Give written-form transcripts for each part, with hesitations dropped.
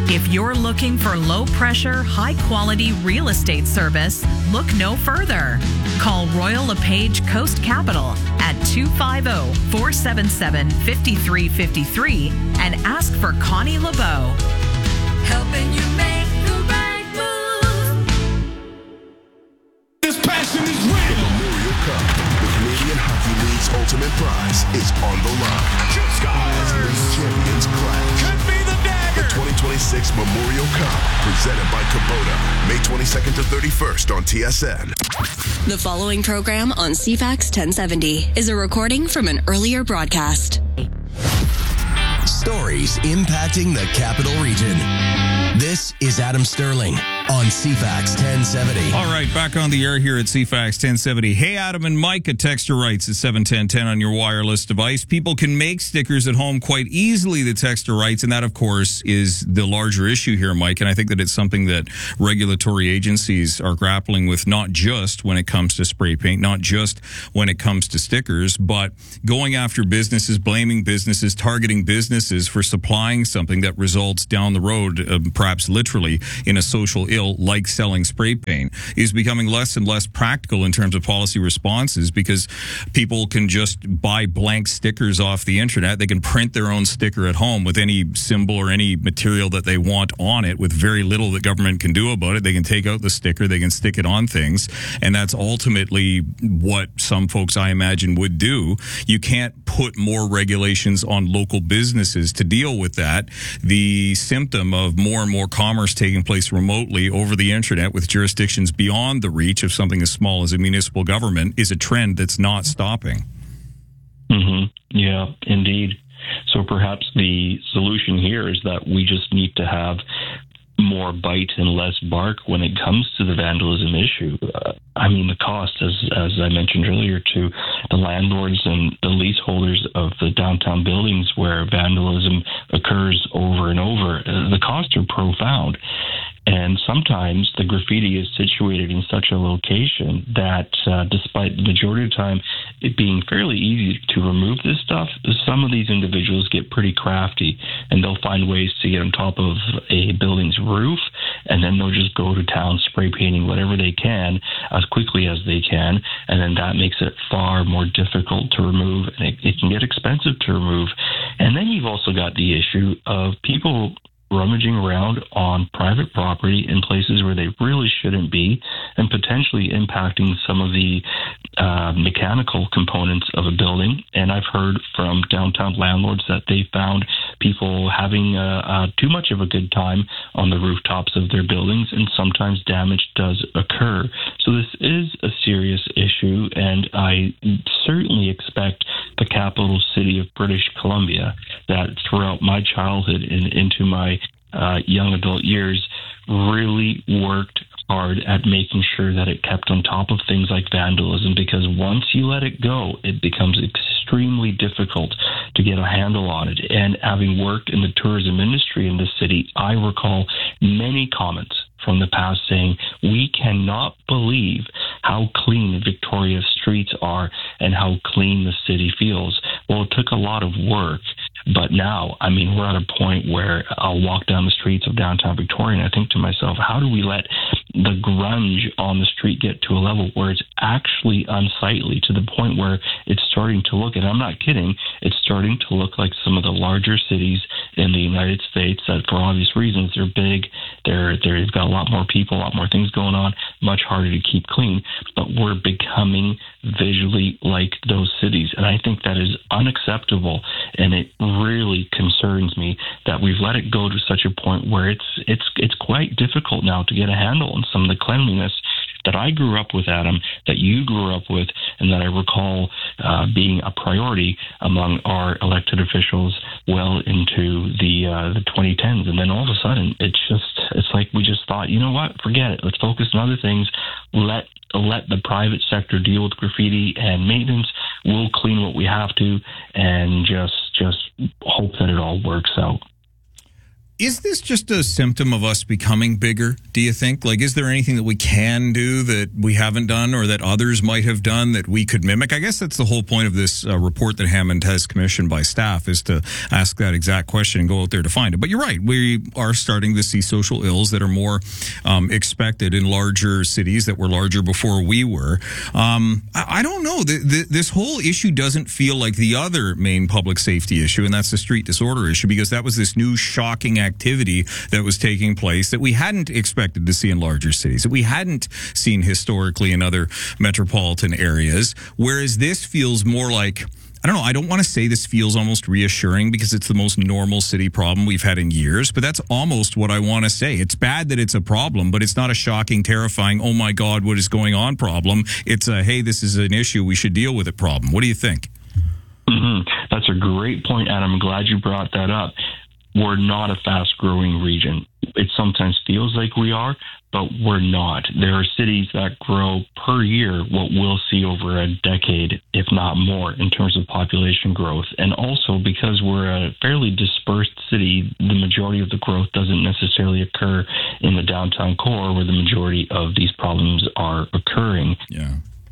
If you're looking for low-pressure, high-quality real estate service, look no further. Call Royal LePage Coast Capital at 250-477-5353 and ask for Connie LeBeau. Helping you make the right move. This passion is real. The Memorial Cup, the Canadian Hockey League's ultimate prize, is on the line. As many champions clash. Could be the dagger. The 2026 Memorial Cup, presented by Kubota, May 22nd to 31st on TSN. The following program on CFAX 1070 is a recording from an earlier broadcast. Stories impacting the Capital Region. This is Adam Sterling on CFAX 1070. All right, back on the air here at CFAX 1070. Hey, Adam and Mike, a texter writes at 71010 on your wireless device. People can make stickers at home quite easily, the texter writes, and that, of course, is the larger issue here, Mike, and I think that it's something that regulatory agencies are grappling with, not just when it comes to spray paint, not just when it comes to stickers, but going after businesses, blaming businesses, targeting businesses for supplying something that results down the road, perhaps literally, in a social ill like selling spray paint, is becoming less and less practical in terms of policy responses because people can just buy blank stickers off the internet. They can print their own sticker at home with any symbol or any material that they want on it with very little that government can do about it. They can take out the sticker, they can stick it on things, and that's ultimately what some folks, I imagine, would do. You can't put more regulations on local businesses to deal with that. The symptom of more and more commerce taking place remotely over the internet with jurisdictions beyond the reach of something as small as a municipal government is a trend that's not stopping. Mm-hmm. Yeah, indeed. So perhaps the solution here is that we just need to have more bite and less bark when it comes to the vandalism issue. I mean, the cost, as I mentioned earlier, to the landlords and the leaseholders of the downtown buildings where vandalism occurs over and over, the costs are profound. And sometimes the graffiti is situated in such a location that despite the majority of the time it being fairly easy to remove this stuff, some of these individuals get pretty crafty and they'll find ways to get on top of a building's roof, and then they'll just go to town spray painting whatever they can as quickly as they can, and then that makes it far more difficult to remove, and it can get expensive to remove. And then you've also got the issue of people rummaging around on private property in places where they really shouldn't be and potentially impacting some of the mechanical components of a building. And I've heard from downtown landlords that they found people having too much of a good time on the rooftops of their buildings, and sometimes damage does occur. So this is a serious issue, and I certainly expect the capital city of British Columbia, that throughout my childhood and into my young adult years really worked hard at making sure that it kept on top of things like vandalism, because once you let it go, it becomes extremely difficult to get a handle on it. And having worked in the tourism industry in this city, I recall many comments from the past saying, we cannot believe how clean Victoria's streets are and how clean the city feels. Well, it took a lot of work, but now, I mean, we're at a point where I'll walk down the streets of downtown Victoria and I think to myself, how do we let the grunge on the street get to a level where it's actually unsightly, to the point where it's starting to look, and I'm not kidding, it's starting to look like some of the larger cities in the United States that, for obvious reasons, they're big, they've got a lot more people, a lot more things going on, much harder to keep clean, but we're becoming visually like those cities. And I think that is unacceptable, and it really concerns me that we've let it go to such a point where it's quite difficult now to get a handle on some of the cleanliness that I grew up with, Adam, that you grew up with, and that I recall being a priority among our elected officials well into the 2010s. And then all of a sudden, it's like we just thought, you know what, forget it. Let's focus on other things. Let the private sector deal with graffiti and maintenance. We'll clean what we have to, and just hope that it all works out. Is this just a symptom of us becoming bigger, do you think? Like, is there anything that we can do that we haven't done or that others might have done that we could mimic? I guess that's the whole point of this report that Hammond has commissioned by staff, is to ask that exact question and go out there to find it. But you're right. We are starting to see social ills that are more expected in larger cities that were larger before we were. I don't know. This whole issue doesn't feel like the other main public safety issue, and that's the street disorder issue, because that was this new shocking activity that was taking place that we hadn't expected to see in larger cities, that we hadn't seen historically in other metropolitan areas. Whereas this feels more like, I don't know, I don't want to say this feels almost reassuring because it's the most normal city problem we've had in years, but that's almost what I want to say. It's bad that it's a problem, but it's not a shocking, terrifying, oh my God, what is going on problem. It's a, hey, this is an issue, we should deal with it problem. What do you think? That's a great point, Adam. I'm glad you brought that up. We're not a fast-growing region. It sometimes feels like we are, but we're not. There are cities that grow per year what we'll see over a decade, if not more, in terms of population growth. And also, because we're a fairly dispersed city, the majority of the growth doesn't necessarily occur in the downtown core where the majority of these problems are occurring. Yeah.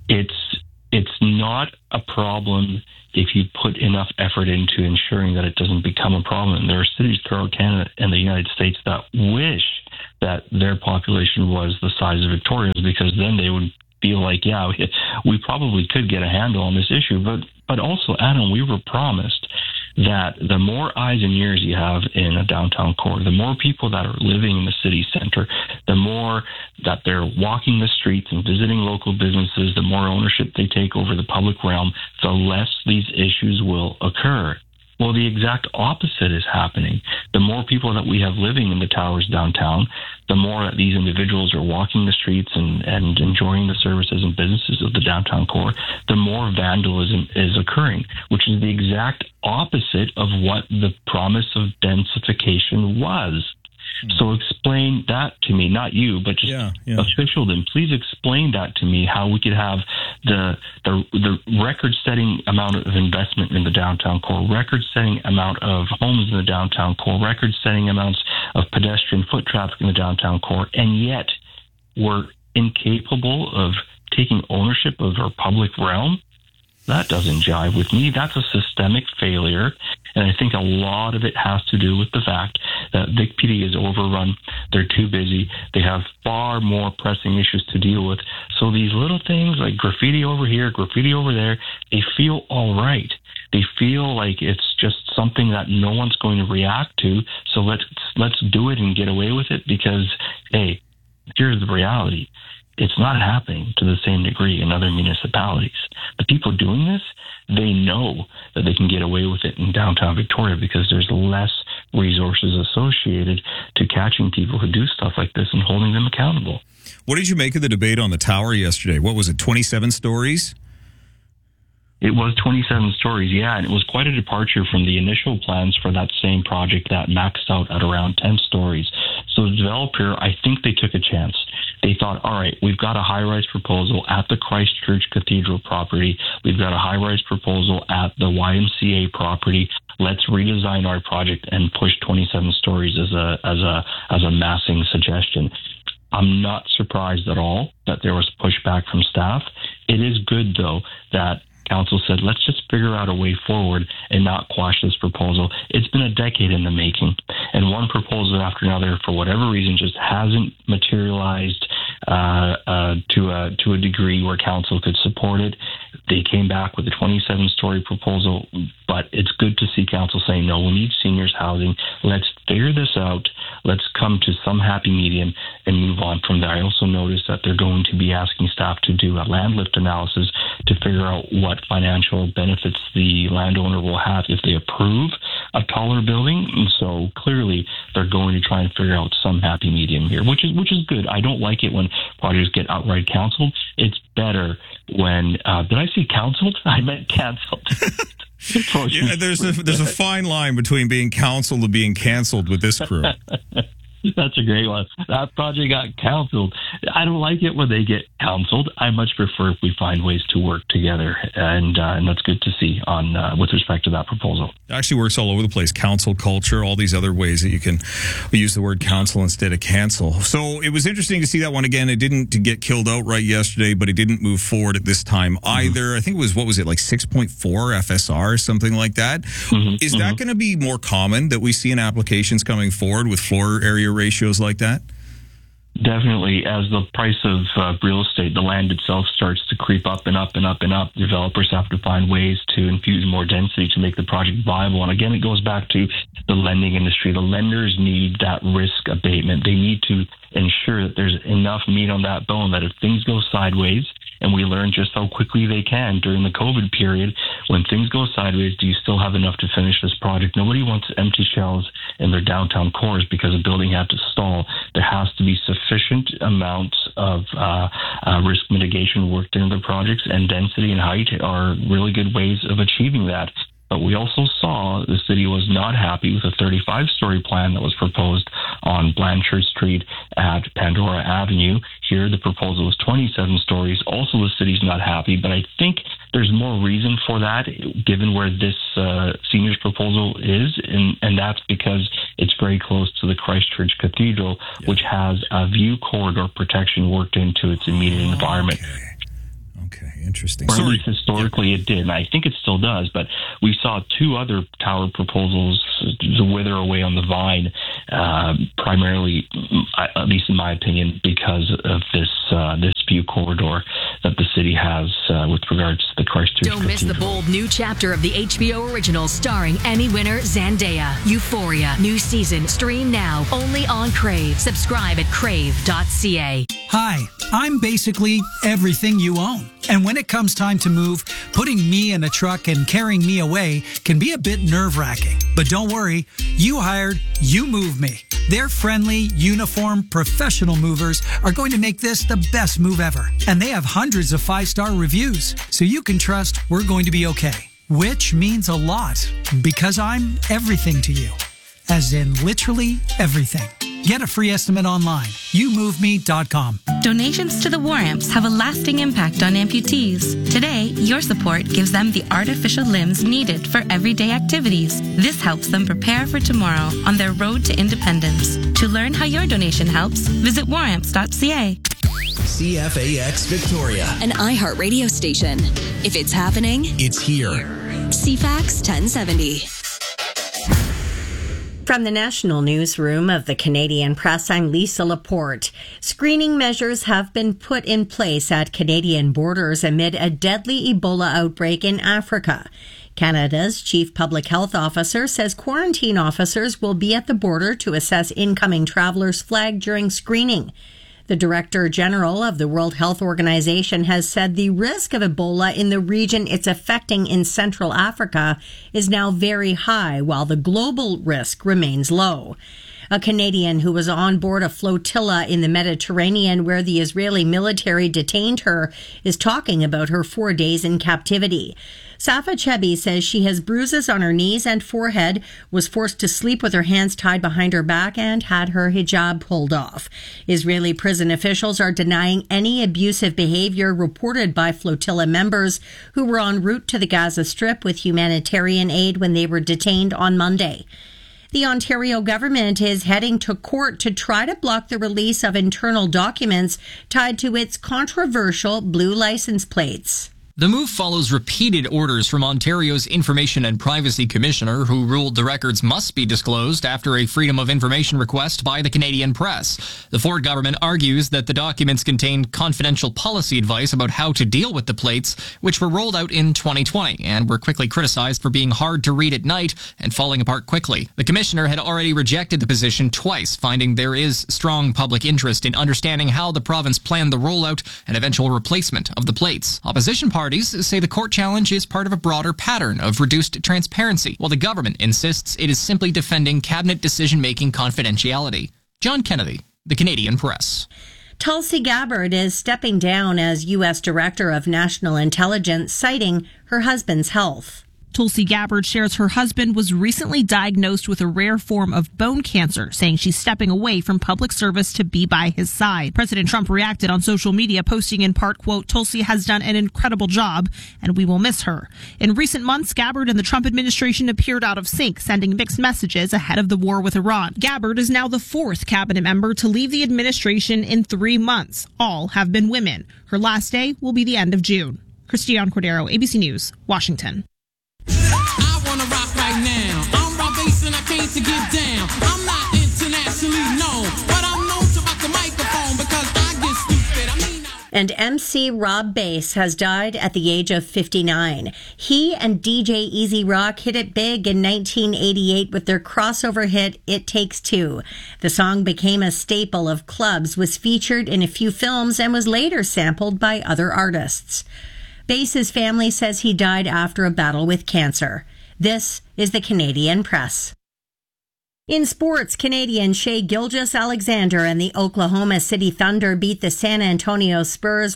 It's not a problem if you put enough effort into ensuring that it doesn't become a problem. There are cities throughout Canada and the United States that wish that their population was the size of Victoria's, because then they would feel like, yeah, we probably could get a handle on this issue. But also, Adam, we were promised that the more eyes and ears you have in a downtown core, the more people that are living in the city center, the more that they're walking the streets and visiting local businesses, the more ownership they take over the public realm, the less these issues will occur. Well, the exact opposite is happening. The more people that we have living in the towers downtown, the more that these individuals are walking the streets and enjoying the services and businesses of the downtown core, the more vandalism is occurring, which is the exact opposite of what the promise of densification was. So explain that to me, not you, but just officialdom. Please explain that to me, how we could have the record-setting amount of investment in the downtown core, record-setting amount of homes in the downtown core, record-setting amounts of pedestrian foot traffic in the downtown core, and yet we're incapable of taking ownership of our public realm. That doesn't jive with me. That's a systemic failure. And I think a lot of it has to do with the fact that Vic PD is overrun. They're too busy. They have far more pressing issues to deal with. So these little things like graffiti over here, graffiti over there, they feel all right. They feel like it's just something that no one's going to react to. So let's do it and get away with it, because, hey, here's the reality. It's not happening to the same degree in other municipalities. The people doing this, they know that they can get away with it in downtown Victoria because there's less resources associated to catching people who do stuff like this and holding them accountable. What did you make of the debate on the tower yesterday? What was it, 27 stories? It was 27 stories, yeah, and it was quite a departure from the initial plans for that same project that maxed out at around 10 stories. So the developer, I think they took a chance. They thought, all right, we've got a high-rise proposal at the Christchurch Cathedral property. We've got a high-rise proposal at the YMCA property. Let's redesign our project and push 27 stories as a massing suggestion. I'm not surprised at all that there was pushback from staff. It is good, though, that council said, let's just figure out a way forward and not quash this proposal. It's been a decade in the making, and one proposal after another, for whatever reason, just hasn't materialized to a degree where council could support it. They came back with a 27-story proposal, but it's good to see council saying, no, we need seniors housing. Let's figure this out. Let's come to some happy medium and move on from there. I also noticed that they're going to be asking staff to do a land lift analysis to figure out what financial benefits the landowner will have if they approve a taller building. And so clearly they're going to try and figure out some happy medium here, which is good. I don't like it when projects get outright canceled. It's better when did I say canceled? I meant canceled. Yeah, there's a fine line between being counseled and being canceled with this crew. That's a great one. That project got canceled. I don't like it when they get canceled. I much prefer if we find ways to work together, and that's good to see on with respect to that proposal. It actually works all over the place. Council culture, all these other ways that you can use the word council instead of cancel. So it was interesting to see that one again. It didn't get killed outright yesterday, but it didn't move forward at this time either. I think it was, what was it, like 6.4 FSR, something like that. Is that going to be more common that we see in applications coming forward with floor area ratios like that? Definitely. As the price of real estate, the land itself starts to creep up and up and up and up, developers have to find ways to infuse more density to make the project viable. And again, it goes back to the lending industry. The lenders need that risk abatement. They need to ensure that there's enough meat on that bone that if things go sideways, and we learn just how quickly they can during the COVID period, when things go sideways, do you still have enough to finish this project? Nobody wants empty shells in their downtown cores because a building had to stall. There has to be sufficient amounts of risk mitigation worked into the projects, and density and height are really good ways of achieving that. But we also saw the city was not happy with a 35-story plan that was proposed on Blanchard Street at Pandora Avenue. Here, the proposal was 27 stories. Also, the city's not happy, but I think there's more reason for that, given where this seniors proposal is, and that's because it's very close to the Christchurch Cathedral, which has a view corridor protection worked into its immediate environment. Okay, interesting. Or at least historically it did, and I think it still does, but we saw two other tower proposals wither away on the vine, primarily, at least in my opinion, because of this view corridor that the city has with regards to the Christchurch Don't miss the bold new chapter of the HBO original starring Emmy winner Zendaya. Euphoria, new season, stream now, only on Crave. Subscribe at crave.ca. Hi, I'm basically everything you own. And when it comes time to move, putting me in a truck and carrying me away can be a bit nerve-wracking. But don't worry, You Hired, You Move Me. Their friendly, uniform, professional movers are going to make this the best move ever. And they have hundreds of 5-star reviews, so you can trust we're going to be okay. Which means a lot, because I'm everything to you. As in literally everything. Get a free estimate online. YouMoveMe.com. Donations to the War Amps have a lasting impact on amputees. Today, your support gives them the artificial limbs needed for everyday activities. This helps them prepare for tomorrow on their road to independence. To learn how your donation helps, visit waramps.ca. CFAX Victoria. An iHeart radio station. If it's happening, It's here. CFAX 1070. From the National Newsroom of the Canadian Press, I'm Lisa Laporte. Screening measures have been put in place at Canadian borders amid a deadly Ebola outbreak in Africa. Canada's Chief Public Health Officer says quarantine officers will be at the border to assess incoming travelers flagged during screening. The Director General of the World Health Organization has said the risk of Ebola in the region it's affecting in Central Africa is now very high, while the global risk remains low. A Canadian who was on board a flotilla in the Mediterranean where the Israeli military detained her is talking about her 4 days in captivity. Safa Chebi says she has bruises on her knees and forehead, was forced to sleep with her hands tied behind her back, and had her hijab pulled off. Israeli prison officials are denying any abusive behavior reported by flotilla members who were en route to the Gaza Strip with humanitarian aid when they were detained on Monday. The Ontario government is heading to court to try to block the release of internal documents tied to its controversial blue license plates. The move follows repeated orders from Ontario's Information and Privacy Commissioner, who ruled the records must be disclosed after a Freedom of Information request by the Canadian Press. The Ford government argues that the documents contain confidential policy advice about how to deal with the plates, which were rolled out in 2020 and were quickly criticized for being hard to read at night and falling apart quickly. The commissioner had already rejected the position twice, finding there is strong public interest in understanding how the province planned the rollout and eventual replacement of the plates. Opposition parties say the court challenge is part of a broader pattern of reduced transparency, while the government insists it is simply defending cabinet decision-making confidentiality. John Kennedy, the Canadian Press. Tulsi Gabbard is stepping down as U.S. Director of National Intelligence, citing her husband's health. Tulsi Gabbard shares her husband was recently diagnosed with a rare form of bone cancer, saying she's stepping away from public service to be by his side. President Trump reacted on social media, posting in part, quote, "Tulsi has done an incredible job, and we will miss her." In recent months, Gabbard and the Trump administration appeared out of sync, sending mixed messages ahead of the war with Iran. Gabbard is now the fourth cabinet member to leave the administration in 3 months. All have been women. Her last day will be the end of June. Christiane Cordero, ABC News, Washington. I wanna rock right now. I'm Rob Bass and I came to get down. I'm not internationally known, but I'm known to rock the microphone because I get stupid. And MC Rob Bass has died at the age of 59. He and DJ Easy Rock hit it big in 1988 with their crossover hit, It Takes Two. The song became a staple of clubs, was featured in a few films, and was later sampled by other artists. Bass's family says he died after a battle with cancer. This is the Canadian Press. In sports, Canadian Shai Gilgeous-Alexander and the Oklahoma City Thunder beat the San Antonio Spurs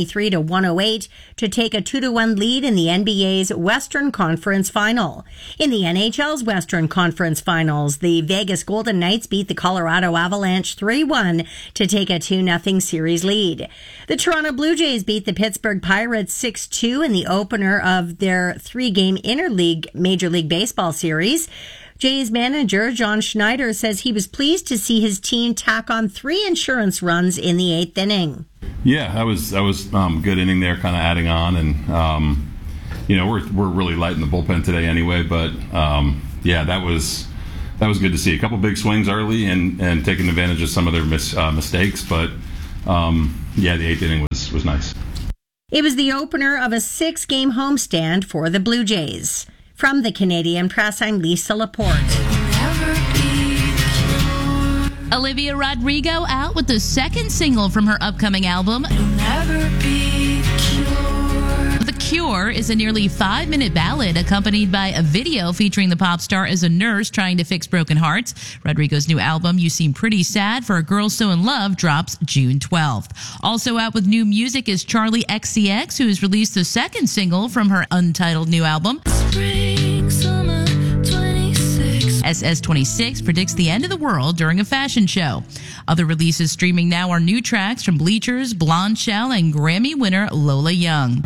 123-108 to take a 2-1 lead in the NBA's Western Conference Final. In the NHL's Western Conference Finals, the Vegas Golden Knights beat the Colorado Avalanche 3-1 to take a 2-0 series lead. The Toronto Blue Jays beat the Pittsburgh Pirates 6-2 in the opener of their 3-game interleague Major League Baseball series. Jays manager John Schneider says he was pleased to see his team tack on 3 insurance runs in the 8th inning. Yeah, that was good inning there, kind of adding on, and we're really light in the bullpen today anyway. But that was good to see. A couple big swings early and taking advantage of some of their mistakes. But the 8th inning was nice. It was the opener of a 6-game homestand for the Blue Jays. From the Canadian Press, I'm Lisa Laporte. Olivia Rodrigo out with the second single from her upcoming album. The Cure is a nearly 5-minute ballad accompanied by a video featuring the pop star as a nurse trying to fix broken hearts. Rodrigo's new album, You Seem Pretty Sad for a Girl So in Love, drops June 12th. Also out with new music is Charlie XCX, who has released the second single from her untitled new album. SS26 predicts the end of the world during a fashion show. Other releases streaming now are new tracks from Bleachers, Blonde Shell, and Grammy winner Lola Young.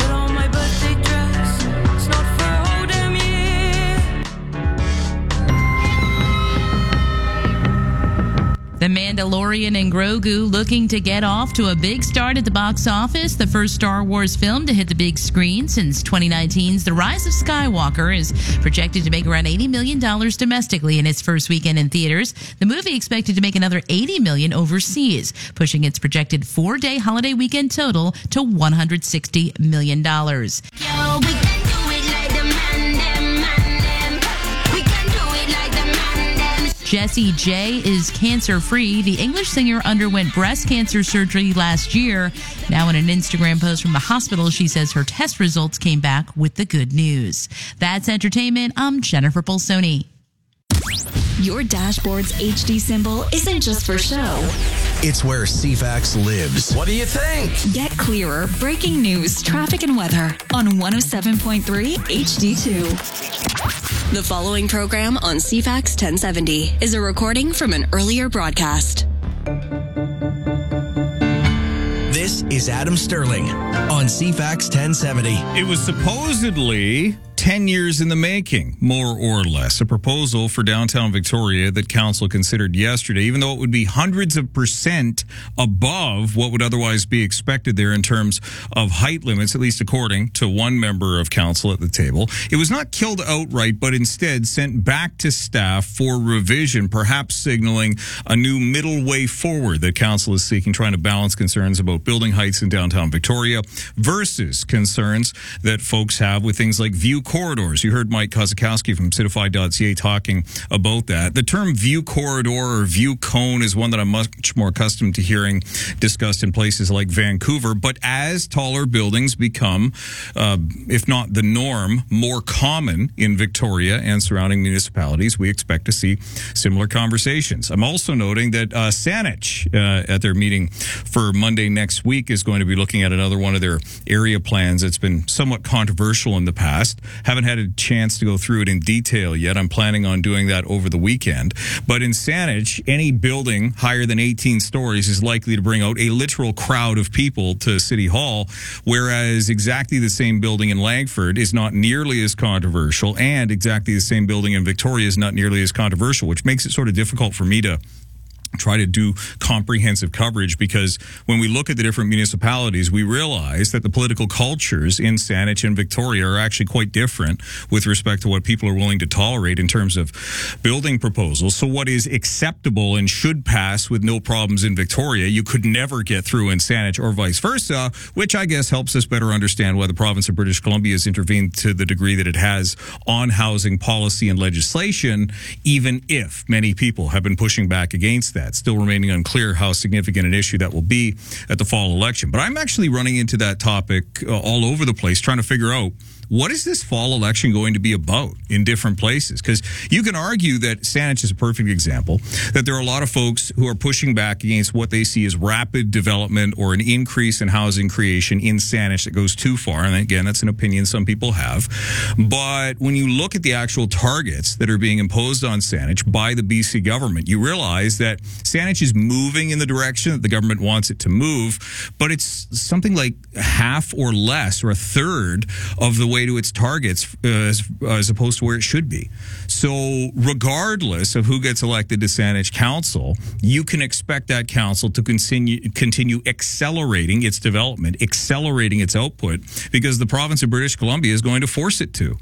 The Mandalorian and Grogu looking to get off to a big start at the box office. The first Star Wars film to hit the big screen since 2019's The Rise of Skywalker is projected to make around $80 million domestically in its first weekend in theaters. The movie expected to make another $80 million overseas, pushing its projected 4-day holiday weekend total to $160 million. Jessie J is cancer-free. The English singer underwent breast cancer surgery last year. Now in an Instagram post from the hospital, she says her test results came back with the good news. That's entertainment. I'm Jennifer Bolsoni. Your dashboard's HD symbol isn't just for show. It's where CFAX lives. What do you think? Get clearer breaking news, traffic, and weather on 107.3 HD2. The following program on CFAX 1070 is a recording from an earlier broadcast. This is Adam Sterling on CFAX 1070. It was supposedly 10 years in the making, more or less. A proposal for downtown Victoria that council considered yesterday, even though it would be hundreds of % above what would otherwise be expected there in terms of height limits, at least according to one member of council at the table. It was not killed outright, but instead sent back to staff for revision, perhaps signaling a new middle way forward that council is seeking, trying to balance concerns about building heights in downtown Victoria versus concerns that folks have with things like view corridors. You heard Mike Kozakowski from Citify.ca talking about that. The term view corridor or view cone is one that I'm much more accustomed to hearing discussed in places like Vancouver. But as taller buildings become, if not the norm, more common in Victoria and surrounding municipalities, we expect to see similar conversations. I'm also noting that Saanich, at their meeting for Monday next week, is going to be looking at another one of their area plans that's been somewhat controversial in the past. Haven't had a chance to go through it in detail yet. I'm planning on doing that over the weekend. But in Saanich, any building higher than 18 stories is likely to bring out a literal crowd of people to City Hall, whereas exactly the same building in Langford is not nearly as controversial, and exactly the same building in Victoria is not nearly as controversial, which makes it sort of difficult for me to try to do comprehensive coverage, because when we look at the different municipalities, we realize that the political cultures in Saanich and Victoria are actually quite different with respect to what people are willing to tolerate in terms of building proposals. So what is acceptable and should pass with no problems in Victoria, you could never get through in Saanich, or vice versa, which I guess helps us better understand why the province of British Columbia has intervened to the degree that it has on housing policy and legislation, even if many people have been pushing back against that. Still remaining unclear how significant an issue that will be at the fall election. But I'm actually running into that topic all over the place, trying to figure out, what is this fall election going to be about in different places? Because you can argue that Saanich is a perfect example, that there are a lot of folks who are pushing back against what they see as rapid development or an increase in housing creation in Saanich that goes too far. And again, that's an opinion some people have. But when you look at the actual targets that are being imposed on Saanich by the BC government, you realize that Saanich is moving in the direction that the government wants it to move, but it's something like half or less, or a third of the way to its targets as opposed to where it should be. So regardless of who gets elected to Saanich Council, you can expect that council to continue accelerating its development, accelerating its output, because the province of British Columbia is going to force it to.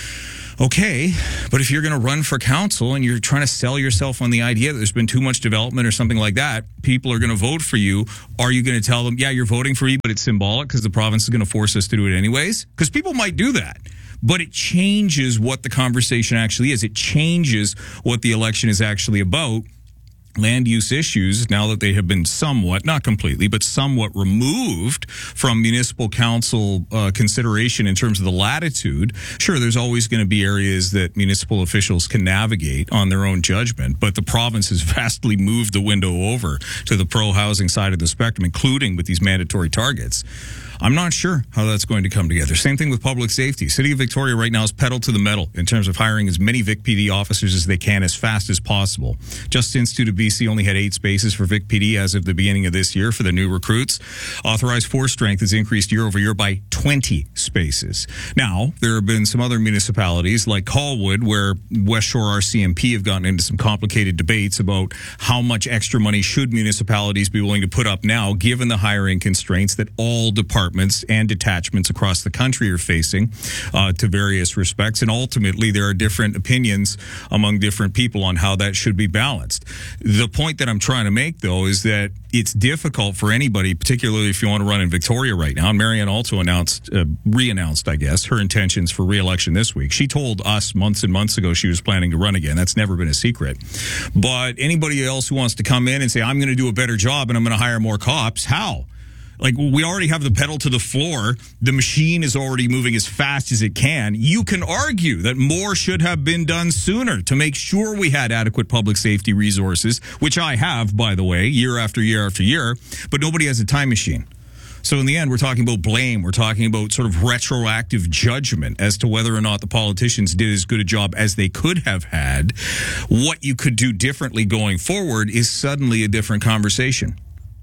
Okay, but if you're going to run for council and you're trying to sell yourself on the idea that there's been too much development or something like that, people are going to vote for you. Are you going to tell them, yeah, you're voting for me, but it's symbolic because the province is going to force us to do it anyways? Because people might do that. But it changes what the conversation actually is. It changes what the election is actually about. Land use issues, now that they have been somewhat, not completely, but somewhat removed from municipal council consideration in terms of the latitude. Sure, there's always going to be areas that municipal officials can navigate on their own judgment, but the province has vastly moved the window over to the pro-housing side of the spectrum, including with these mandatory targets. I'm not sure how that's going to come together. Same thing with public safety. City of Victoria right now is pedal to the metal in terms of hiring as many Vic PD officers as they can as fast as possible. Justice Institute of BC only had 8 spaces for Vic PD as of the beginning of this year for the new recruits. Authorized force strength has increased year over year by 20 spaces. Now, there have been some other municipalities like Colwood where West Shore RCMP have gotten into some complicated debates about how much extra money should municipalities be willing to put up now, given the hiring constraints that all departments and detachments across the country are facing to various respects. And ultimately, there are different opinions among different people on how that should be balanced. The point that I'm trying to make, though, is that it's difficult for anybody, particularly if you want to run in Victoria right now. And Marianne also re-announced, I guess, her intentions for re-election this week. She told us months and months ago she was planning to run again. That's never been a secret. But anybody else who wants to come in and say, I'm going to do a better job and I'm going to hire more cops, how? Like, we already have the pedal to the floor. The machine is already moving as fast as it can. You can argue that more should have been done sooner to make sure we had adequate public safety resources, which I have, by the way, year after year after year, but nobody has a time machine. So in the end, we're talking about blame. We're talking about sort of retroactive judgment as to whether or not the politicians did as good a job as they could have had. What you could do differently going forward is suddenly a different conversation.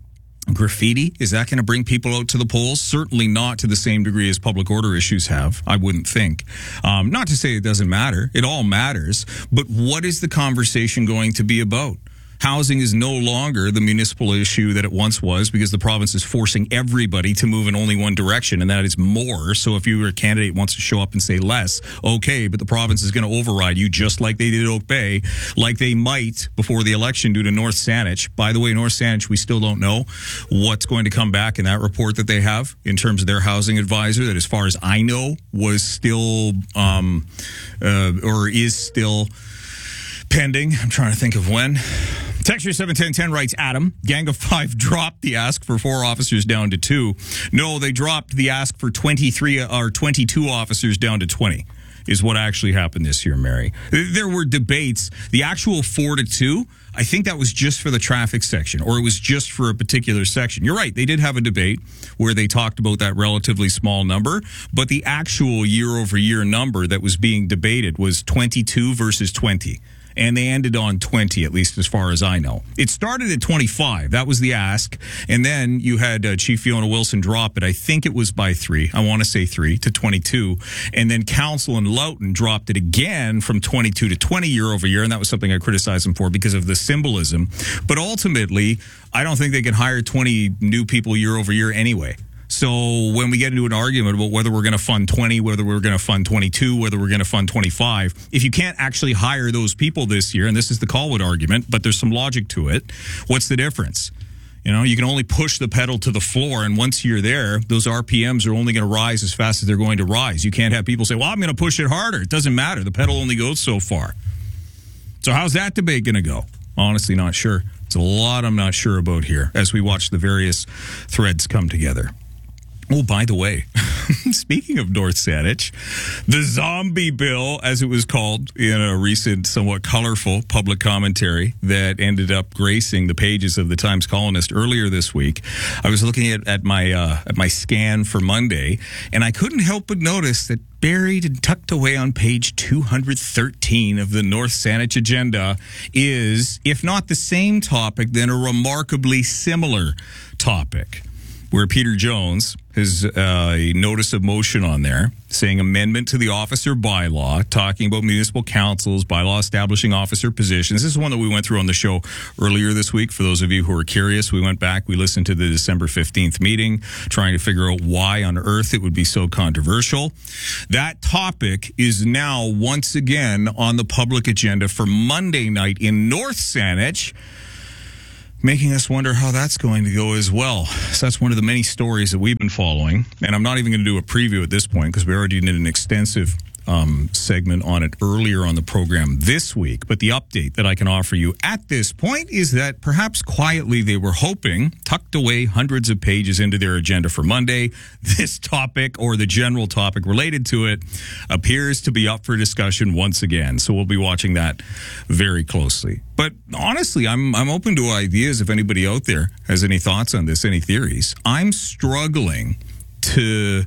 Graffiti, is that going to bring people out to the polls? Certainly not to the same degree as public order issues have, I wouldn't think. Not to say it doesn't matter. It all matters. But what is the conversation going to be about? Housing is no longer the municipal issue that it once was, because the province is forcing everybody to move in only one direction, and that is more. So if you were a candidate who wants to show up and say less, okay, but the province is going to override you just like they did Oak Bay, like they might before the election do to North Saanich. By the way, North Saanich, we still don't know what's going to come back in that report that they have in terms of their housing advisor that, as far as I know, was still or is still pending. I'm trying to think of when. Texture 71010 writes, Adam, Gang of 5 dropped the ask for 4 officers down to 2. No, they dropped the ask for 23 or 22 officers down to 20. is what actually happened this year, Mary. There were debates. The actual 4-2, I think that was just for the traffic section, or it was just for a particular section. You're right. They did have a debate where they talked about that relatively small number, but the actual year-over-year number that was being debated was 22 versus 20. And they ended on 20, at least as far as I know. It started at 25. That was the ask. And then you had Chief Fiona Wilson drop it. I think it was by 3. I want to say 3 to 22. And then Council in Loughton dropped it again from 22 to 20 year over year. And that was something I criticized them for because of the symbolism. But ultimately, I don't think they can hire 20 new people year over year anyway. So when we get into an argument about whether we're going to fund 20, whether we're going to fund 22, whether we're going to fund 25, if you can't actually hire those people this year, and this is the Colwood argument, but there's some logic to it, what's the difference? You know, you can only push the pedal to the floor, and once you're there, those RPMs are only going to rise as fast as they're going to rise. You can't have people say, well, I'm going to push it harder. It doesn't matter. The pedal only goes so far. So how's that debate going to go? Honestly, not sure. It's a lot I'm not sure about here as we watch the various threads come together. Oh, by the way, speaking of North Saanich, the zombie bill, as it was called in a recent, somewhat colorful public commentary that ended up gracing the pages of the Times Colonist earlier this week. I was looking at my scan for Monday, and I couldn't help but notice that buried and tucked away on page 213 of the North Saanich agenda is, if not the same topic, then a remarkably similar topic, where Peter Jones has a notice of motion on there saying amendment to the officer bylaw, talking about municipal councils, bylaw establishing officer positions. This is one that we went through on the show earlier this week. For those of you who are curious, we went back, we listened to the December 15th meeting, trying to figure out why on earth it would be so controversial. That topic is now once again on the public agenda for Monday night in North Saanich, making us wonder how that's going to go as well. So that's one of the many stories that we've been following. And I'm not even going to do a preview at this point because we already did an extensive segment on it earlier on the program this week. But the update that I can offer you at this point is that perhaps quietly they were hoping, tucked away hundreds of pages into their agenda for Monday, this topic or the general topic related to it appears to be up for discussion once again. So we'll be watching that very closely. But honestly, I'm open to ideas if anybody out there has any thoughts on this, any theories. I'm struggling to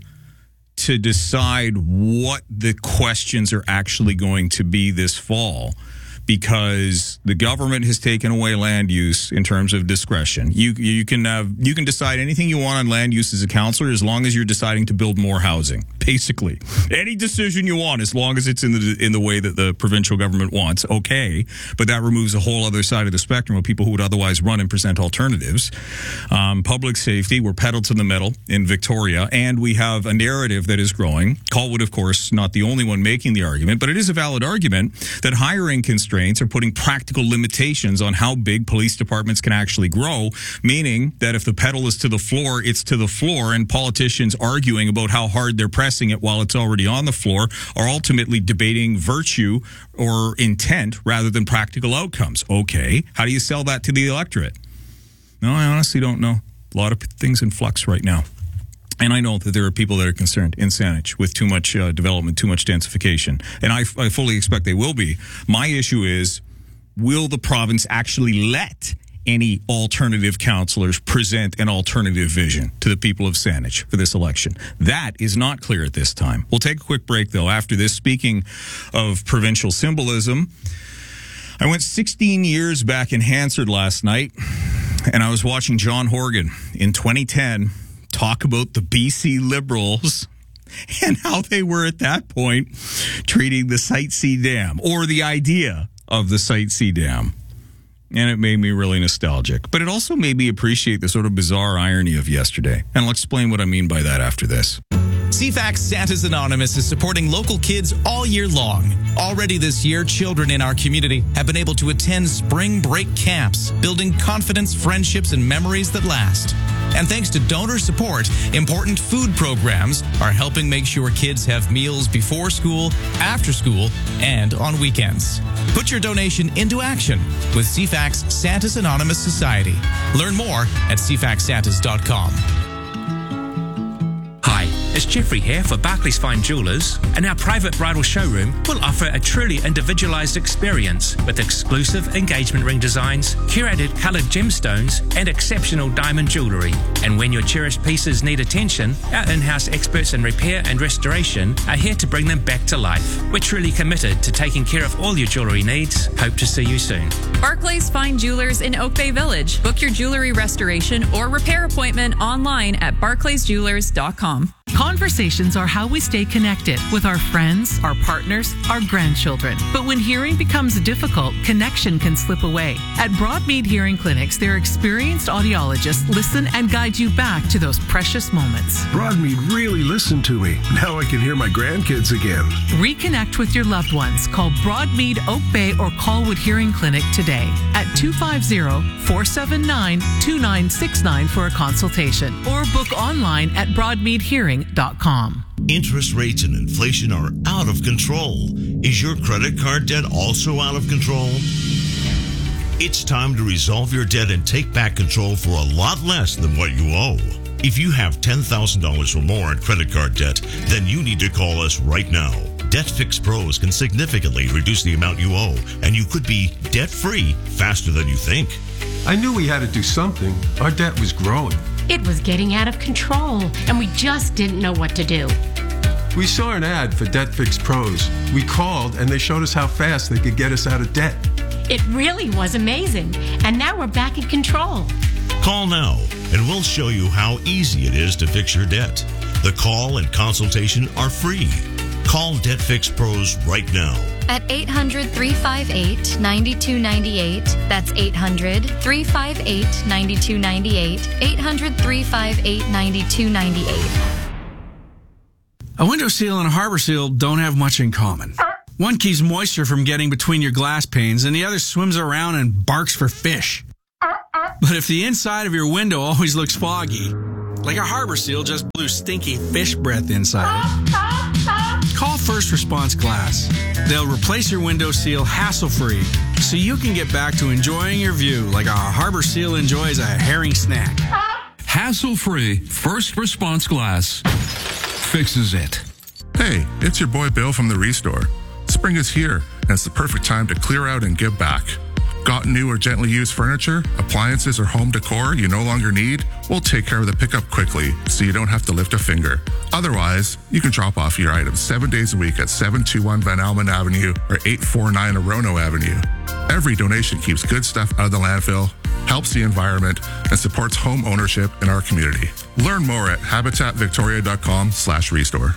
decide what the questions are actually going to be this fall, because the government has taken away land use in terms of discretion. You can decide anything you want on land use as a councillor as long as you're deciding to build more housing. Basically, any decision you want, as long as it's in the way that the provincial government wants, okay. But that removes a whole other side of the spectrum of people who would otherwise run and present alternatives. Public safety, we're pedal to the metal in Victoria, and we have a narrative that is growing. Colwood, of course, not the only one making the argument, but it is a valid argument that hiring constraints are putting practical limitations on how big police departments can actually grow, meaning that if the pedal is to the floor, it's to the floor, and politicians arguing about how hard they're pressing it while it's already on the floor are ultimately debating virtue or intent rather than practical outcomes. Okay, how do you sell that to the electorate? No, I honestly don't know. A lot of things in flux right now. And I know that there are people that are concerned in Saanich with too much development, too much densification. And I fully expect they will be. My issue is, will the province actually let any alternative councillors present an alternative vision to the people of Saanich for this election? That is not clear at this time. We'll take a quick break, though, after this. Speaking of provincial symbolism, I went 16 years back in Hansard last night, and I was watching John Horgan in 2010 talk about the BC Liberals and how they were at that point treating the Site C Dam, or the idea of the Site C Dam. And it made me really nostalgic. But it also made me appreciate the sort of bizarre irony of yesterday. And I'll explain what I mean by that after this. CFAX Santa's Anonymous is supporting local kids all year long. Already this year, children in our community have been able to attend spring break camps, building confidence, friendships, and memories that last. And thanks to donor support, important food programs are helping make sure kids have meals before school, after school, and on weekends. Put your donation into action with CFAX Santa's Anonymous Society. Learn more at cfaxsantas.com. Hi, It's Jeffrey here for Barclays Fine Jewelers, and our private bridal showroom will offer a truly individualized experience with exclusive engagement ring designs, curated colored gemstones, and exceptional diamond jewelry. And when your cherished pieces need attention, our in-house experts in repair and restoration are here to bring them back to life. We're truly committed to taking care of all your jewelry needs. Hope to see you soon. Barclays Fine Jewelers in Oak Bay Village. Book your jewelry restoration or repair appointment online at barclaysjewelers.com. Conversations are how we stay connected with our friends, our partners, our grandchildren. But when hearing becomes difficult, connection can slip away. At Broadmead Hearing Clinics, their experienced audiologists listen and guide you back to those precious moments. Broadmead really listened to me. Now I can hear my grandkids again. Reconnect with your loved ones. Call Broadmead Oak Bay or Colwood Hearing Clinic today at 250-479-2969 for a consultation or book online at broadmeadhearing.com. Interest rates and inflation are out of control. Is your credit card debt also out of control? It's time to resolve your debt and take back control for a lot less than what you owe. If you have $10,000 or more in credit card debt, then you need to call us right now. Debt Fix Pros can significantly reduce the amount you owe, and you could be debt-free faster than you think. I knew we had to do something. Our debt was growing. It was getting out of control, and we just didn't know what to do. We saw an ad for Debt Fix Pros. We called, and they showed us how fast they could get us out of debt. It really was amazing, and now we're back in control. Call now, and we'll show you how easy it is to fix your debt. The call and consultation are free. Call Debt Fix Pros right now. At 800-358-9298. That's 800-358-9298. 800-358-9298. A window seal and a harbor seal don't have much in common. One keeps moisture from getting between your glass panes, and the other swims around and barks for fish. But if the inside of your window always looks foggy, like a harbor seal just blew stinky fish breath inside it, call First Response Glass. They'll replace your window seal hassle-free so you can get back to enjoying your view like a harbor seal enjoys a herring snack. Hassle-free First Response Glass fixes it. Hey, it's your boy Bill from the Restore. Spring is here, and it's the perfect time to clear out and give back. Got new or gently used furniture, appliances, or home decor you no longer need? We'll take care of the pickup quickly so you don't have to lift a finger. Otherwise, you can drop off your items 7 days a week at 721 Van Almen Avenue or 849 Orono Avenue. Every donation keeps good stuff out of the landfill, helps the environment, and supports home ownership in our community. Learn more at habitatvictoria.com/restore.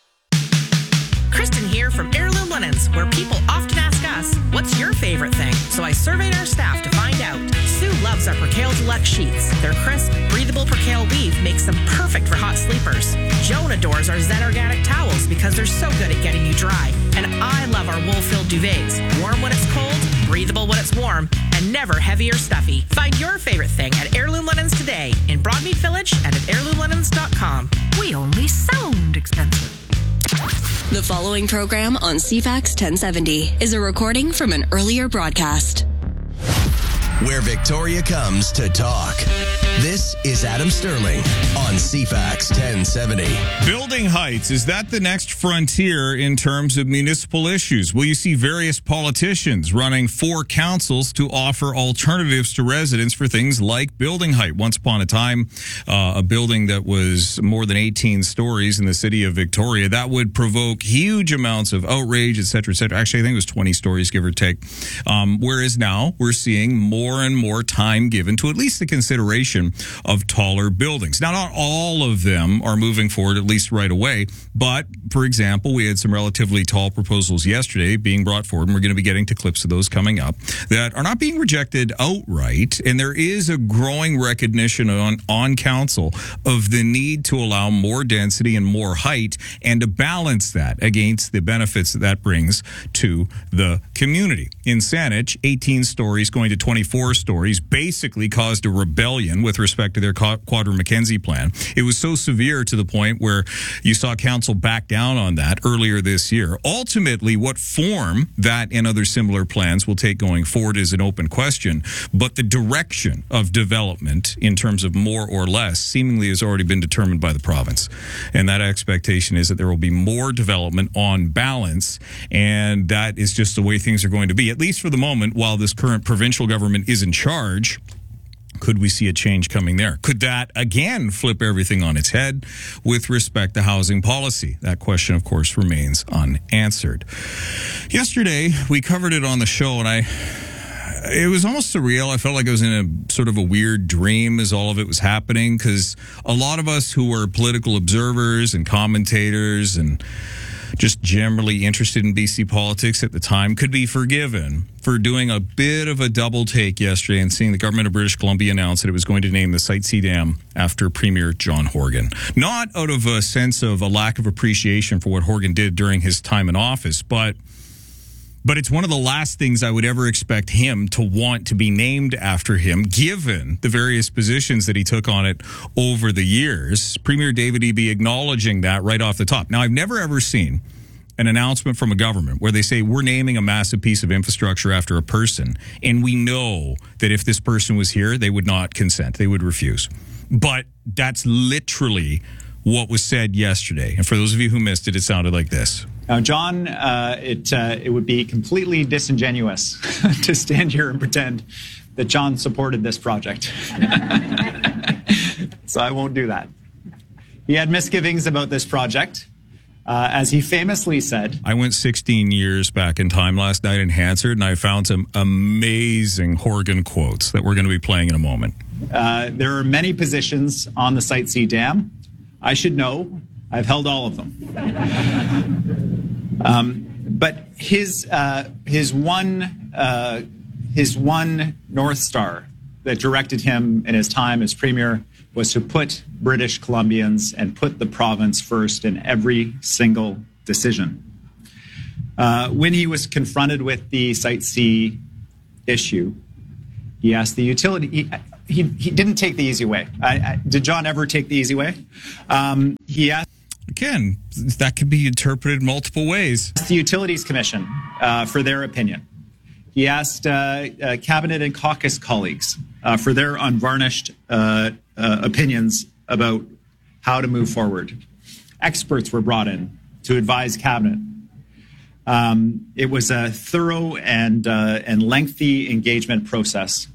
Kristen here from Heirloom Linens, where people often ask us, what's your favorite thing? So I surveyed our staff to find out. Sue loves our Percale Deluxe sheets. Their crisp, breathable Percale weave makes them perfect for hot sleepers. Joan adores our Zen Organic towels because they're so good at getting you dry. And I love our wool-filled duvets. Warm when it's cold, breathable when it's warm, and never heavy or stuffy. Find your favorite thing at Heirloom Linens today in Broadmead Village and at heirloomlinens.com. We only sound expensive. The following program on CFAX 1070 is a recording from an earlier broadcast. Where Victoria comes to talk. This is Adam Sterling on CFAX 1070. Building heights, is that the next frontier in terms of municipal issues? Will you see various politicians running for councils to offer alternatives to residents for things like building height? Once upon a time, a building that was more than 18 stories in the city of Victoria, that would provoke huge amounts of outrage, et cetera, et cetera. Actually, I think it was 20 stories, give or take. Whereas now we're seeing more and more time given to at least the consideration of taller buildings. Now, not all of them are moving forward, at least right away. But, for example, we had some relatively tall proposals yesterday being brought forward, and we're going to be getting to clips of those coming up, that are not being rejected outright. And there is a growing recognition on council of the need to allow more density and more height and to balance that against the benefits that brings to the community. In Saanich, 18 stories going to 24 4 stories, basically caused a rebellion with respect to their Quadra McKenzie plan. It was so severe to the point where you saw council back down on that earlier this year. Ultimately, what form that and other similar plans will take going forward is an open question, but the direction of development in terms of more or less seemingly has already been determined by the province. And that expectation is that there will be more development on balance, and that is just the way things are going to be, at least for the moment, while this current provincial government is in charge. Could we see a change coming there? Could that, again, flip everything on its head with respect to housing policy? That question, of course, remains unanswered. Yesterday, we covered it on the show, and it was almost surreal. I felt like I was in a sort of a weird dream as all of it was happening, because a lot of us who were political observers and commentators and just generally interested in BC politics at the time could be forgiven for doing a bit of a double take yesterday and seeing the government of British Columbia announce that it was going to name the Site C Dam after Premier John Horgan. Not out of a sense of a lack of appreciation for what Horgan did during his time in office, but it's one of the last things I would ever expect him to want to be named after him, given the various positions that he took on it over the years. Premier David Eby acknowledging that right off the top. Now, I've never ever seen an announcement from a government where they say we're naming a massive piece of infrastructure after a person, and we know that if this person was here, they would not consent. They would refuse. But that's literally what was said yesterday. And for those of you who missed it, it sounded like this. Now, John, it would be completely disingenuous to stand here and pretend that John supported this project. So I won't do that. He had misgivings about this project. As he famously said, I went 16 years back in time last night in Hansard, and I found some amazing Horgan quotes that we're going to be playing in a moment. There are many positions on the Site C Dam. I should know. I've held all of them. But his one North Star that directed him in his time as Premier was to put British Columbians and put the province first in every single decision. When he was confronted with the Site C issue, he asked the utility. He didn't take the easy way. Did John ever take the easy way? He asked. Again, that could be interpreted multiple ways. The Utilities Commission for their opinion. He asked cabinet and caucus colleagues for their unvarnished opinions about how to move forward. Experts were brought in to advise cabinet. It was a thorough and lengthy engagement process.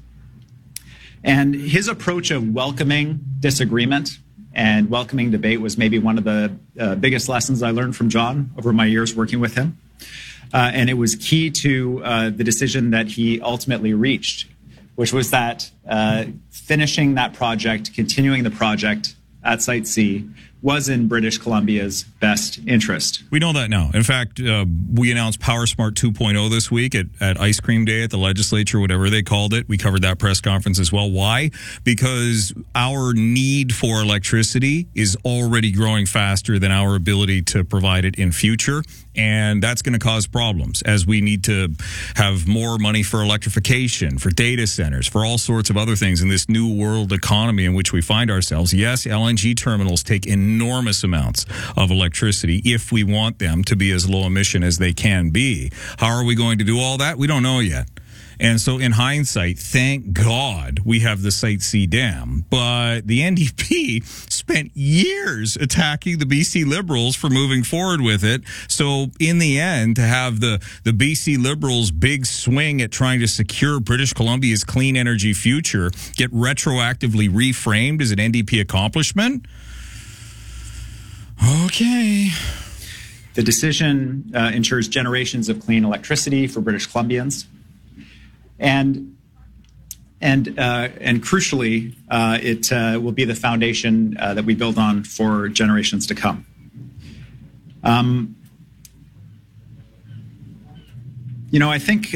And his approach of welcoming disagreement and welcoming debate was maybe one of the biggest lessons I learned from John over my years working with him. And it was key to the decision that he ultimately reached, which was that finishing that project, continuing the project at Site C, was in British Columbia's best interest. We know that now. In fact, we announced PowerSmart 2.0 this week at Ice Cream Day at the legislature, whatever they called it. We covered that press conference as well. Why? Because our need for electricity is already growing faster than our ability to provide it in future. And that's going to cause problems as we need to have more money for electrification, for data centers, for all sorts of other things in this new world economy in which we find ourselves. Yes, LNG terminals take enormous amounts of electricity if we want them to be as low emission as they can be. How are we going to do all that? We don't know yet. And so in hindsight, thank God we have the Site C Dam. But the NDP spent years attacking the BC Liberals for moving forward with it. So in the end, to have the BC Liberals' big swing at trying to secure British Columbia's clean energy future get retroactively reframed as an NDP accomplishment? Okay. The decision ensures generations of clean electricity for British Columbians. And crucially, it will be the foundation that we build on for generations to come. I think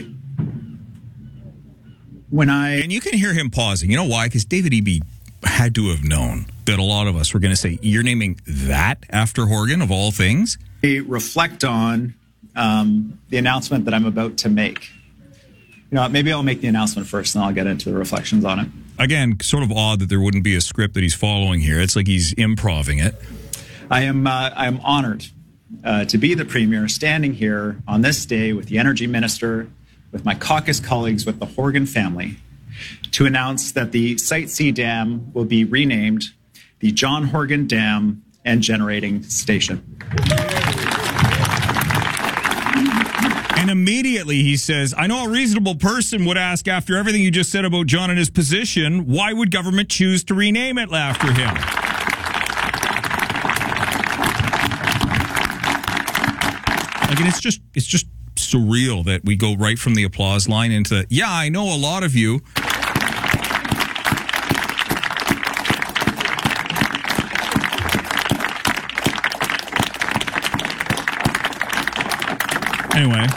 and you can hear him pausing. You know why? Because David Eby had to have known that a lot of us were going to say, "You're naming that after Horgan of all things." I reflect on the announcement that I'm about to make. Maybe I'll make the announcement first, and I'll get into the reflections on it. Again, sort of odd that there wouldn't be a script that he's following here. It's like he's improvising it. I am honored to be the Premier, standing here on this day with the Energy Minister, with my caucus colleagues, with the Horgan family, to announce that the Site C Dam will be renamed the John Horgan Dam and Generating Station. And immediately he says, I know a reasonable person would ask, after everything you just said about John and his position, why would government choose to rename it after him? Again, it's just surreal that we go right from the applause line into, yeah, I know a lot of you. Anyway.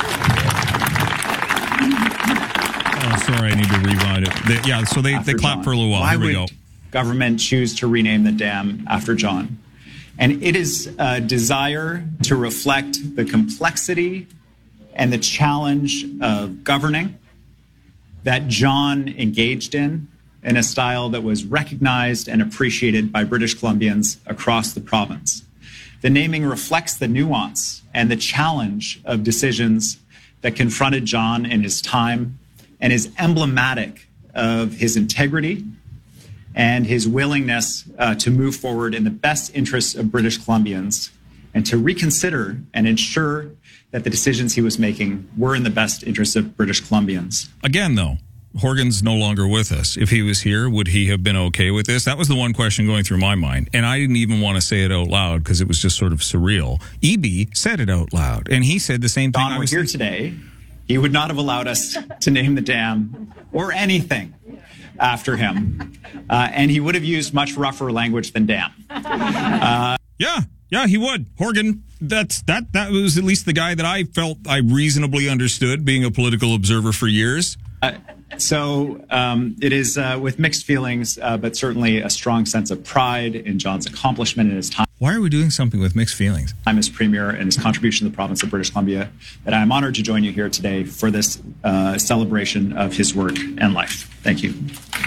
Oh, sorry, I need to rewind it. So they clap for a little while. Why Here we go. would government choose to rename the dam after John? And it is a desire to reflect the complexity and the challenge of governing that John engaged in a style that was recognized and appreciated by British Columbians across the province. The naming reflects the nuance and the challenge of decisions that confronted John in his time and is emblematic of his integrity and his willingness to move forward in the best interests of British Columbians and to reconsider and ensure that the decisions he was making were in the best interests of British Columbians. Again, though, Horgan's no longer with us. If he was here, would he have been okay with this? That was the one question going through my mind. And I didn't even want to say it out loud because it was just sort of surreal. EB said it out loud, and he said the same thing. Don were here today, he would not have allowed us to name the dam or anything after him. And he would have used much rougher language than dam. Yeah, he would. Horgan, that was at least the guy that I felt I reasonably understood, being a political observer for years. It is with mixed feelings, but certainly a strong sense of pride in John's accomplishment in his time. Why are we doing something with mixed feelings? I'm as Premier and his contribution to the province of British Columbia, that I'm honored to join you here today for this celebration of his work and life. Thank you.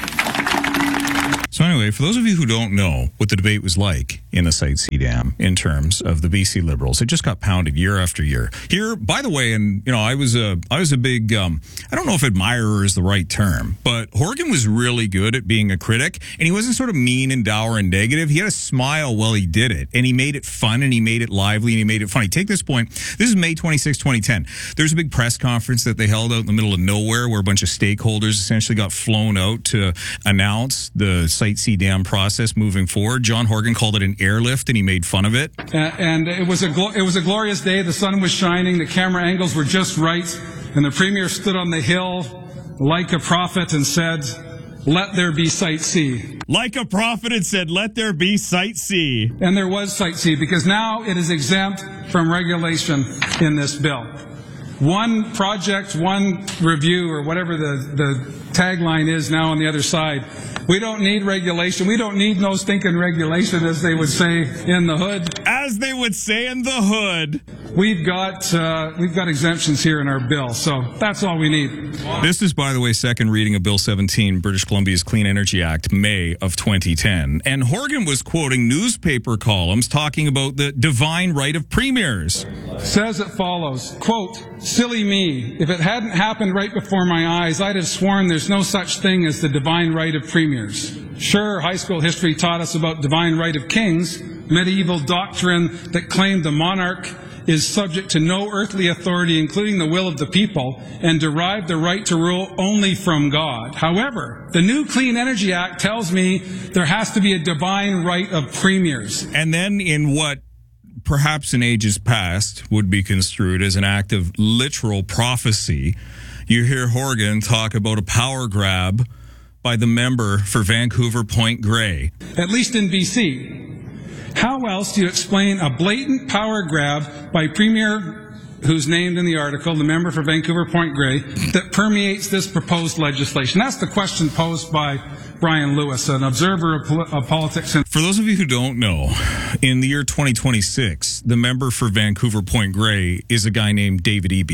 So anyway, for those of you who don't know what the debate was like in the Site C Dam in terms of the BC Liberals, it just got pounded year after year. Here, by the way, and I was a big, I don't know if admirer is the right term, but Horgan was really good at being a critic, and he wasn't sort of mean and dour and negative. He had a smile while he did it, and he made it fun, and he made it lively, and he made it funny. Take this point. This is May 26, 2010. There's a big press conference that they held out in the middle of nowhere where a bunch of stakeholders essentially got flown out to announce the Site C Dam process moving forward. John Horgan called it an airlift, and he made fun of it. And it was a glorious day. The sun was shining. The camera angles were just right. And the Premier stood on the hill like a prophet and said, "Let there be Site C." Like a prophet and said, "Let there be Site C." And there was Site C, because now it is exempt from regulation in this bill. One project, one review, or whatever the tagline is now on the other side. We don't need regulation. We don't need no stinking regulation, as they would say in the hood. As they would say in the hood. We've got exemptions here in our bill, so that's all we need. This is, by the way, second reading of Bill 17, British Columbia's Clean Energy Act, May of 2010. And Horgan was quoting newspaper columns talking about the divine right of premiers. Says it follows, quote, "Silly me. If it hadn't happened right before my eyes, I'd have sworn there's no such thing as the divine right of premiers. Sure, high school history taught us about divine right of kings, medieval doctrine that claimed the monarch is subject to no earthly authority, including the will of the people, and derived the right to rule only from God. However, the new Clean Energy Act tells me there has to be a divine right of premiers." And then in what perhaps in ages past would be construed as an act of literal prophecy, you hear Horgan talk about a power grab by the member for Vancouver Point Grey. At least in BC. How else do you explain a blatant power grab by Premier, who's named in the article, the member for Vancouver Point Grey, that permeates this proposed legislation? That's the question posed by Brian Lewis, an observer of politics. For those of you who don't know, in the year 2026, the member for Vancouver Point Grey is a guy named David Eby,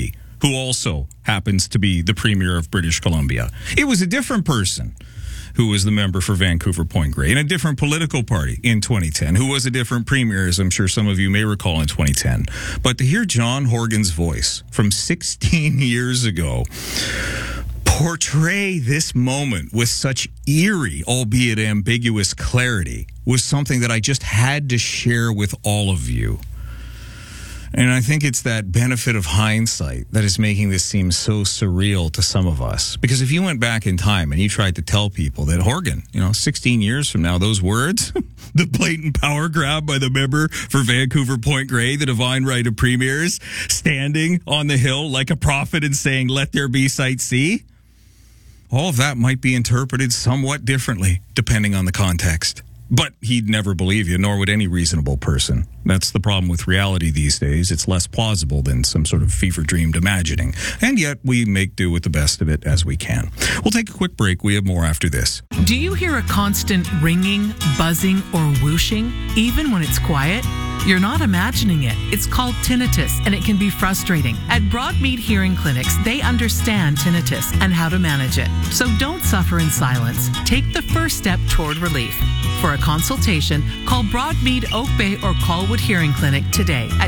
who also happens to be the Premier of British Columbia. It was a different person who was the member for Vancouver Point Grey in a different political party in 2010, who was a different premier, as I'm sure some of you may recall, in 2010. But to hear John Horgan's voice from 16 years ago portray this moment with such eerie, albeit ambiguous clarity was something that I just had to share with all of you. And I think it's that benefit of hindsight that is making this seem so surreal to some of us. Because if you went back in time and you tried to tell people that Horgan, 16 years from now, those words, the blatant power grab by the member for Vancouver Point Grey, the divine right of premiers, standing on the hill like a prophet and saying, let there be sight C, all of that might be interpreted somewhat differently depending on the context. But he'd never believe you, nor would any reasonable person. That's the problem with reality these days. It's less plausible than some sort of fever-dreamed imagining. And yet, we make do with the best of it as we can. We'll take a quick break. We have more after this. Do you hear a constant ringing, buzzing, or whooshing, even when it's quiet? You're not imagining it. It's called tinnitus, and it can be frustrating. At Broadmead Hearing Clinics, they understand tinnitus and how to manage it. So don't suffer in silence. Take the first step toward relief. For a consultation, call Broadmead Oak Bay or Colwood Hearing Clinic today at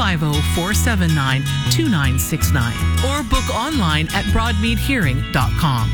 250-479-2969 or book online at broadmeadhearing.com.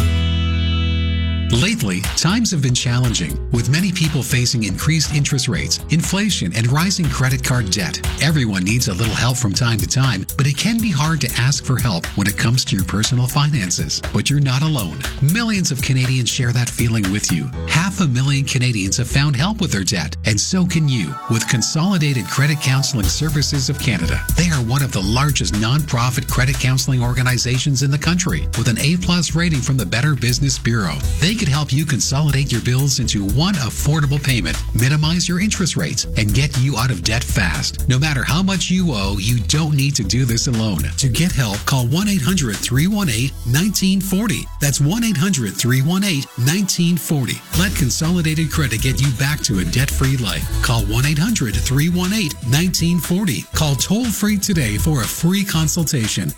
Lately, times have been challenging, with many people facing increased interest rates, inflation, and rising credit card debt. Everyone needs a little help from time to time, but it can be hard to ask for help when it comes to your personal finances. But you're not alone. Millions of Canadians share that feeling with you. 500,000 Canadians have found help with their debt, and so can you with Consolidated Credit Counseling Services of Canada. They are one of the largest non-profit credit counseling organizations in the country, with an A+ rating from the Better Business Bureau. They could help you consolidate your bills into one affordable payment, minimize your interest rates, and get you out of debt fast. No matter how much you owe, you don't need to do this alone. To get help, call 1-800-318-1940. That's 1-800-318-1940. Let Consolidated Credit get you back to a debt-free life. Call 1-800-318-1940. Call toll-free today for a free consultation.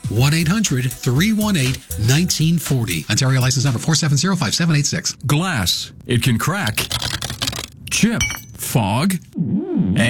1-800-318-1940. Ontario license number 4705786. Glass. It can crack, chip, fog, and